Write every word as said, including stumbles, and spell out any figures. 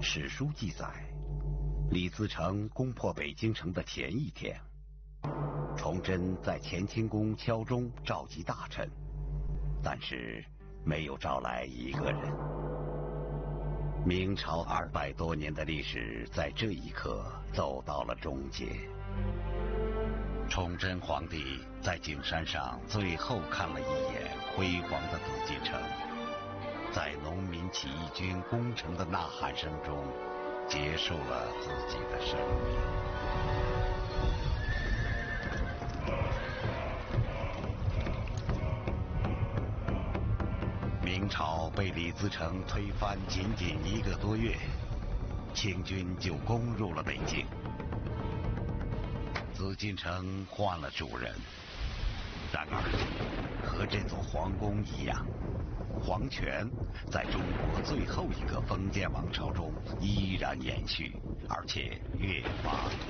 史书记载，李自成攻破北京城的前一天，崇祯在乾清宫敲钟召集大臣，但是没有招来一个人。明朝二百多年的历史在这一刻走到了终结。崇祯皇帝在景山上最后看了一眼辉煌的紫禁城，在农民起义军攻城的呐喊声中，结束了自己的生命。明朝被李自成推翻仅仅一个多月，清军就攻入了北京。紫禁城换了主人，然而和这座皇宫一样，皇权在中国最后一个封建王朝中依然延续，而且越发